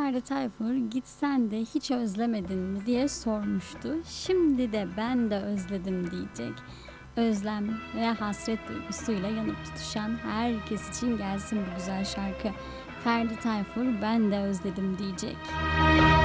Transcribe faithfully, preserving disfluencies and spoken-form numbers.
Ferdi Tayfur "Gitsen de hiç özlemedin mi?" diye sormuştu. Şimdi de "Ben de özledim." diyecek. Özlem ve hasret duygusuyla yanıp tutuşan herkes için gelsin bu güzel şarkı. Ferdi Tayfur "Ben de özledim." diyecek.